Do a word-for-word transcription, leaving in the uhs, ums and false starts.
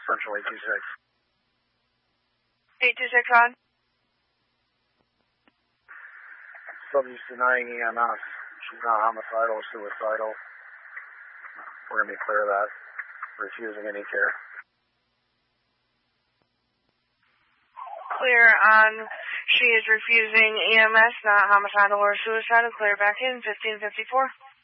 Central eight two six. eight two six on. Subject's denying E M S. She's not homicidal or suicidal. We're going to be clear of that. Refusing any care. Clear on. She is refusing E M S, not homicidal or suicidal. Clear back in, fifteen fifty-four.